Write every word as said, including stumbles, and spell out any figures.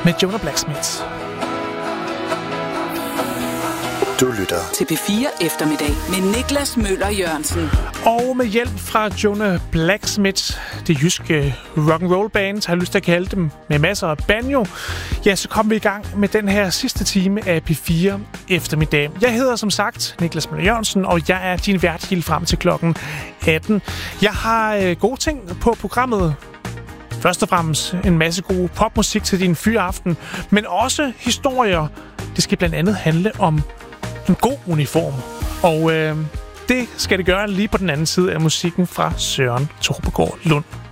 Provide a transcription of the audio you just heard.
med Jonah Blacksmith. Du lytter til P fire Eftermiddag med Niklas Møller Jørgensen. Og med hjælp fra Jonah Blacksmith, det jyske rock'n'roll band, har jeg lyst til at kalde dem, med masser af banjo, ja, så kommer vi i gang med den her sidste time af P fire Eftermiddag. Jeg hedder som sagt Niklas Møller Jørgensen, og jeg er din vært helt frem til klokken atten. Jeg har øh, gode ting på programmet. Først og fremmest en masse god popmusik til din fyraften, men også historier. Det skal blandt andet handle om en god uniform. Og øh, det skal det gøre lige på den anden side af musikken fra Søren Torpegaard Lund.